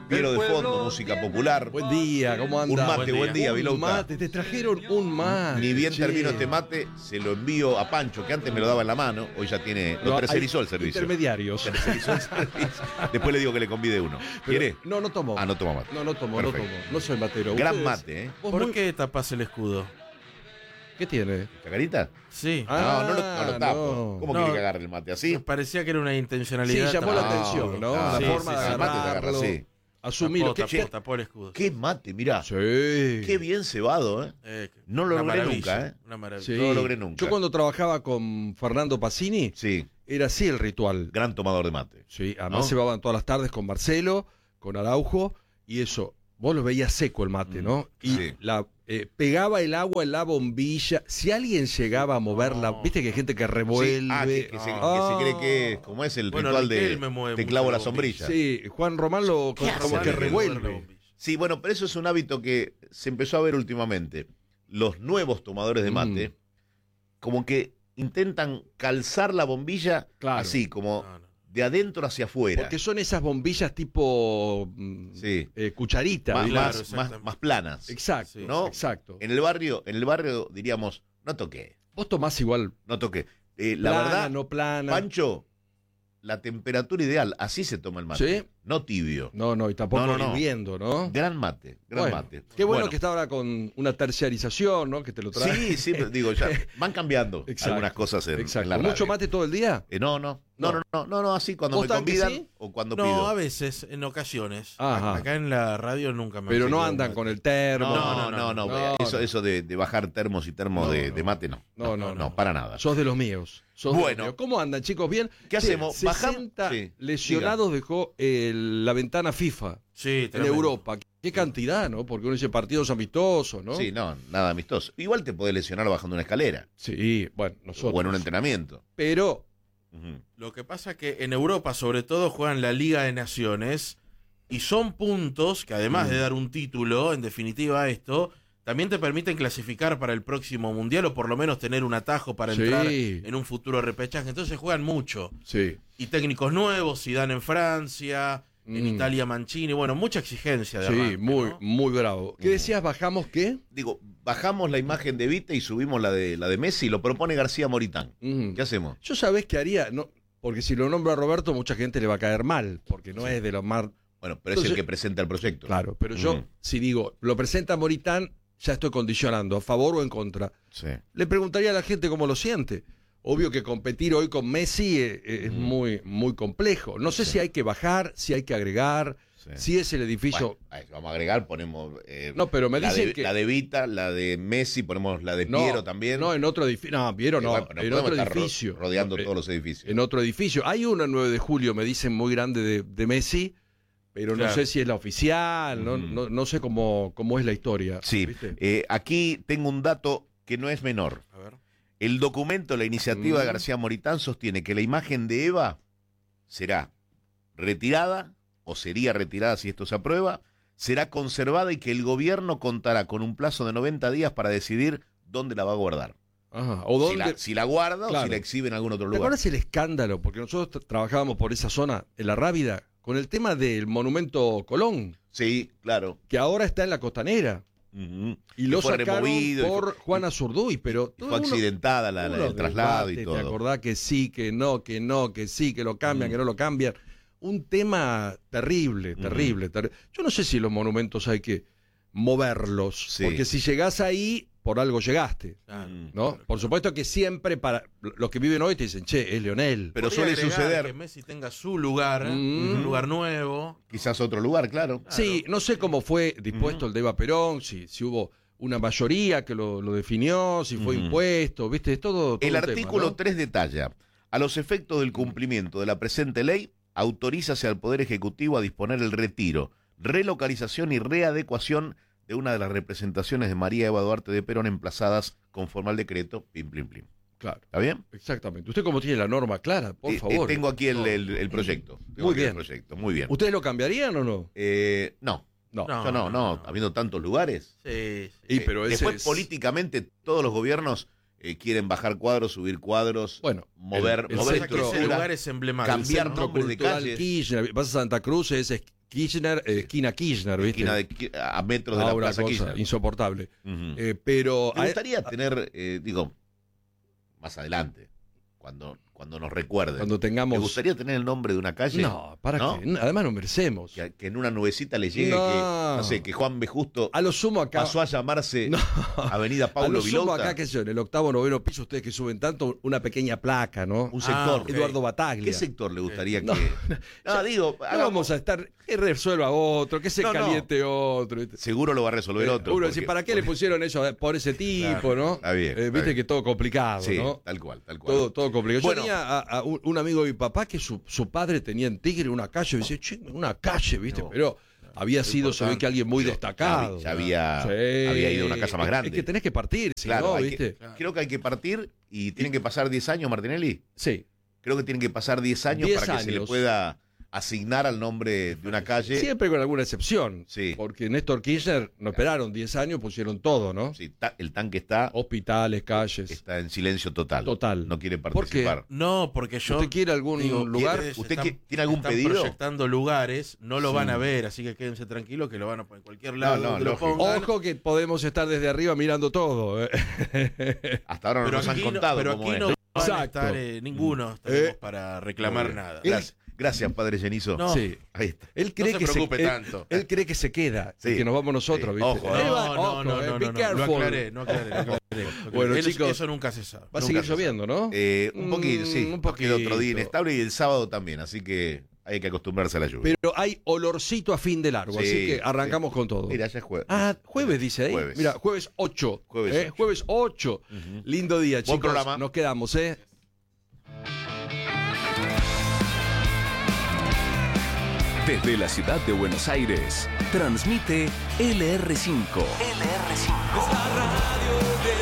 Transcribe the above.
Vielo de fondo, música popular. Buen día, ¿cómo anda? Un mate, buen día, Un Vilouta. mate, te trajeron un mate. Ni bien che. termino este mate, se lo envío a Pancho, que antes me lo daba en la mano, hoy ya tiene, lo No, tercerizó hay el servicio. intermediarios. Tercerizó el servicio. Después le digo que le convide uno. ¿Quiere? No, no tomo. Ah, no toma mate. No tomo, Perfecto. no tomo. No soy matero. Gran Ustedes- mate, ¿eh? vos ¿Por muy- qué tapas el escudo? ¿Qué tiene? Sí. ¿Chacarita? Ah, No lo tapo. no. ¿Cómo No. quiere que agarre el mate? ¿Así? Me parecía que era una Sí, intencionalidad. llamó la tapar. atención, ¿no? Ah, La sí, forma sí, de sí. El mate te agarra agarrarlo. así. Asumirlo. Tapó el escudo. Qué mate, mirá. Sí. Qué bien cebado, ¿eh? No lo una logré maravilla, nunca, ¿eh? Una maravilla. Sí. No lo logré nunca. Yo cuando trabajaba con Fernando Pacini, Sí, era así el ritual. gran tomador de mate. Sí, además ¿No? se llevaban todas las tardes con Marcelo, con Araujo, y eso, vos lo veías seco el mate, ¿no? Y Sí. pegaba el agua en la bombilla. Si alguien llegaba a moverla, viste que hay gente que revuelve. Sí, que se cree que, como es el Bueno, ritual de Riquelme mueve te mucho clavo la la sombrilla. Sí, Juan Román lo ¿Qué como hace que Riquelme? revuelve. Sí, bueno, pero eso es un hábito que se empezó a ver últimamente. Los nuevos tomadores de mate, como que intentan calzar la bombilla Claro. así, como No, no. de adentro hacia afuera. Porque son esas bombillas tipo Sí. cucharita. Más, ¿viste? Claro, más, exactamente. más planas. Exacto, Sí. ¿No? exacto. En el barrio diríamos, no toqué, Vos tomás igual no toqué. La plana, verdad, no plana. Pancho, la temperatura ideal, así se toma el mate. ¿Sí? No tibio. No, y tampoco No, no, no. hirviendo, ¿no? Gran mate, gran Bueno, mate. Qué bueno que está ahora con una terciarización, ¿no? Que te lo trae. Sí, sí, pero digo, ya van cambiando Exacto, algunas cosas en Exacto. la radio. ¿Mucho mate todo el día? No, así cuando ¿Vos me tan que convidan sí? o cuando No, pido. a veces, en ocasiones. Ajá. Acá en la radio nunca me Pero no ofreció andan un con mate. el termo. No, no. Eso de bajar termos y termos de mate, no. No. para nada. Sos de los míos. Sos de Bueno. los míos. ¿Cómo andan, chicos? ¿Bien? ¿Qué hacemos? 60 Bajamos. Sí, lesionados dejó la ventana FIFA Sí, en tremendo. Europa. Qué cantidad, ¿no? Porque uno dice partidos amistosos, ¿no? Sí, no, nada amistoso. Igual te podés lesionar bajando una escalera Sí, bueno, nosotros. o en un entrenamiento. Pero, Ujú. Lo que pasa que en Europa, sobre todo, juegan la Liga de Naciones y son puntos que, además de dar un título, en definitiva esto, también te permiten clasificar para el próximo Mundial o por lo menos tener un atajo para Sí. entrar en un futuro repechaje. Entonces juegan mucho. sí. Y técnicos nuevos, Zidane en Francia, en Italia Mancini, bueno, mucha exigencia de Sí, arranque, muy, ¿no? muy bravo. ¿Qué decías? ¿Bajamos qué? Digo, bajamos la imagen de Vite y subimos la de Messi, lo propone García Moritán. Mm. ¿Qué hacemos? Yo sabés qué haría, no, porque si lo nombro a Roberto, mucha gente le va a caer mal, porque no es de los más. Bueno, pero es Entonces- el que presenta el proyecto. Claro, pero yo, Ujú. si digo, lo presenta Moritán, ya estoy condicionando, a favor o en contra. Sí. Le preguntaría a la gente cómo lo siente. Obvio que competir hoy con Messi es muy, muy complejo. No sé si hay que bajar, si hay que agregar, Sí. si es el edificio. Bueno, ahí vamos a agregar, ponemos No, pero me la dicen de, que. la de Vita, la de Messi, ponemos la de No, Piero también. No, en otro edificio. No, Piero no. Bueno, en podemos otro estar edificio. rodeando No, todos los edificios. En otro edificio. Hay uno el 9 de julio, me dicen, muy grande de Messi, pero no Claro. sé si es la oficial, no sé cómo es la historia. Sí, ¿viste? aquí tengo un dato que no es menor. A ver. El documento, la iniciativa de García Moritán sostiene que la imagen de Eva será retirada, o sería retirada si esto se aprueba, será conservada y que el gobierno contará con un plazo de 90 días para decidir dónde la va a guardar. Ajá. ¿O dónde? Si la guarda Claro. o si la exhibe en algún otro ¿Te lugar. acuerdas el escándalo? Porque nosotros trabajábamos por esa zona, en la Rábida, con el tema del monumento Colón, Sí, claro. que ahora está en la costanera. Ujú. Y lo Que fue sacaron removido y por Juana Zurduy, pero fue accidentada el traslado y ¿Te todo. acordás que sí, que no, que sí, que lo cambian, que no lo cambian? Un tema terrible. Yo no sé si los monumentos hay que moverlos, Sí. porque si llegás ahí, por algo llegaste, Claro. ¿no? Por supuesto que siempre para los que viven hoy te dicen, che, es Lionel. Pero Podría suele agregar suceder, que Messi tenga su lugar, un lugar nuevo. quizás otro lugar, claro. Sí, no sé cómo fue dispuesto el de Eva Perón, si hubo una mayoría que lo definió, si fue impuesto, ¿viste? Es todo El un tema, artículo ¿no? 3 detalla, a los efectos del cumplimiento de la presente ley, autorízase al Poder Ejecutivo a disponer el retiro, relocalización y readecuación de una de las representaciones de María Eva Duarte de Perón emplazadas conforme al decreto, plim, plim, plim. Claro, ¿Está bien? exactamente. ¿Usted cómo tiene la norma clara? Por favor. Tengo aquí el proyecto. Tengo Muy aquí bien. el proyecto. Muy bien. ¿Ustedes lo cambiarían o no? No. No. No. Yo no, habiendo tantos lugares. Sí, sí. Y, pero ese Después, es- políticamente, todos los gobiernos quieren bajar cuadros, subir cuadros, Bueno, mover, el mover Pasa que ese estructura, lugar es emblemático. cambiar Centro nombres de Cultural calles. Kirchner, vas a Santa Cruz, es Kirchner, esquina Kirchner, ¿viste? Esquina a metros de la Una Plaza cosa Kirchner. insoportable. Ujú. Pero Me gustaría tener, más adelante, cuando nos recuerden. cuando tengamos... Me gustaría tener el nombre de una calle. No, ¿para ¿no? qué? Además no merecemos. Que en una nubecita le llegue No. que Juan B. Justo A lo sumo acá... pasó a llamarse No. Avenida A Paulo lo sumo Vilota. acá, que sé yo, en el 8º o 9º piso, ustedes que suben tanto, una pequeña placa, ¿no? Un sector. ok. Eduardo Bataglia. ¿Qué sector le gustaría No. que.? No, digo, No hagamos- vamos a estar, que resuelva otro, que se No, no. caliente otro. seguro lo va a resolver otro. Uno porque- dice, ¿para qué le pusieron eso por ese tipo, no? Está bien, está Viste bien. que todo complicado, Sí, ¿no? tal cual, tal cual. Todo complicado. Bueno. Yo tenía a un amigo de mi papá que su padre tenía en Tigre una calle, y decía, che, una calle, ¿viste? Pero había sido, se ve que alguien muy Pero destacado. ya había Sí. ido a una casa más grande. Es que tenés que partir, si Claro, no, hay ¿viste? que- creo que hay que partir y tienen que pasar 10 años, Martinelli. Sí. Creo que tienen que pasar 10 años 10 para que se le años. pueda asignar al nombre de una calle. Siempre con alguna excepción. Sí. Porque Néstor Kirchner no esperaron 10 años, pusieron todo, ¿no? Sí, el tanque está Hospitales, calles. en silencio total. Total. No quiere ¿Por qué? participar. No, porque yo... ¿Usted quiere algún digo, lugar? ustedes ¿Usted están- tiene algún están pedido? proyectando lugares, no lo Sí. van a ver, así que quédense tranquilos que lo van a poner en cualquier lado No, donde lo lógico. pongan. Ojo que podemos estar desde arriba mirando todo. Hasta ahora no Pero nos han aquí, contado pero cómo aquí es. no van a Exacto. estar ninguno estaremos para reclamar Muy bien. nada. Gracias, padre Genizo. No. Sí. Ahí está. Él cree se que preocupe él- tanto. Él cree que se queda Sí. y que nos vamos nosotros, Sí. ¿viste? Ojo, Ahí No, va, no, ojo, no, be no, no, lo careful. aclaré, no aclaré. Bueno, Eso- chicos, eso nunca se sabe. Va a nunca seguir se sabe. lloviendo, ¿no? Un poquito, sí. Un Porque el otro día poquito. inestable y el sábado también, así que hay que acostumbrarse a la lluvia. Pero hay olorcito a fin de largo, Sí, así que arrancamos sí. con todo. Mira, ya es jueves. Ah, jueves dice ahí. Jueves. Mira, jueves 8. Jueves 8. Jueves 8. Ujú. Lindo día, Buen chicos. programa. Nos quedamos, ¿eh? Desde la ciudad de Buenos Aires, transmite LR5. Es la radio de